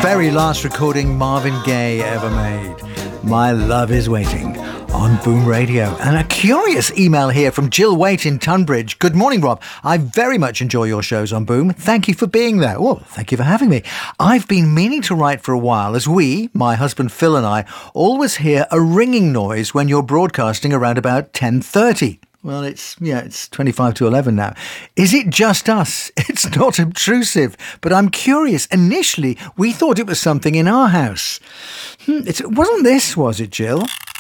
very last recording Marvin Gaye ever made. My Love Is Waiting on Boom Radio. And a curious email here from Jill Waite in Tunbridge. Good morning, Rob. I very much enjoy your shows on Boom. Thank you for being there. Well, thank you for having me. I've been meaning to write for a while as we, my husband Phil and I, always hear a ringing noise when you're broadcasting around about 10:30. Well, it's 25 to 11 now. Is it just us? It's not obtrusive, but I'm curious. Initially, we thought it was something in our house. It wasn't this, was it, Jill?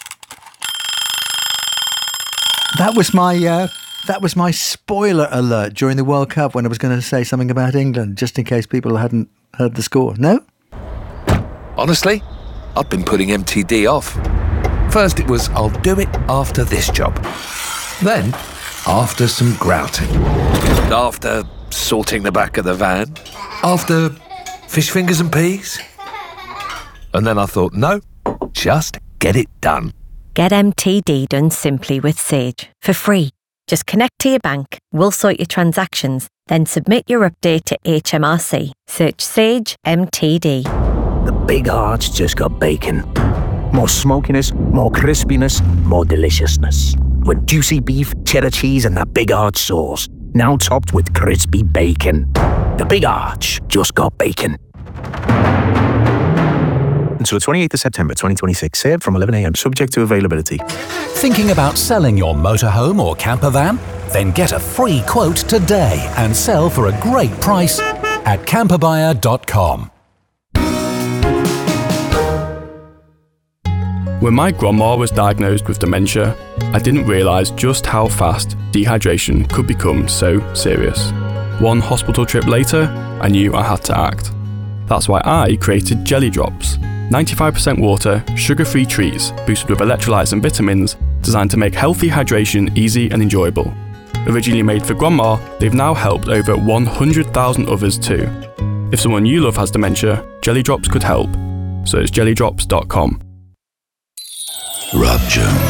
That was my spoiler alert during the World Cup when I was going to say something about England, just in case people hadn't heard the score. No? Honestly, I've been putting MTD off. First it was, I'll do it after this job. Then, after some grouting. After sorting the back of the van. After fish fingers and peas. And then I thought, no, just get it done. Get MTD done simply with Sage for free. Just connect to your bank, we'll sort your transactions, then submit your update to HMRC. Search Sage MTD. The Big Arch just got bacon. More smokiness, more crispiness, more deliciousness. With juicy beef, cheddar cheese and that Big Arch sauce. Now topped with crispy bacon. The Big Arch just got bacon. Until the 28th of September 2026, served from 11 a.m, subject to availability. Thinking about selling your motorhome or camper van? Then get a free quote today and sell for a great price at camperbuyer.com. When my grandma was diagnosed with dementia, I didn't realise just how fast dehydration could become so serious. One hospital trip later, I knew I had to act. That's why I created Jelly Drops. 95% water, sugar-free treats, boosted with electrolytes and vitamins, designed to make healthy hydration easy and enjoyable. Originally made for grandma, they've now helped over 100,000 others too. If someone you love has dementia, Jelly Drops could help. Search jellydrops.com. Rob Jones.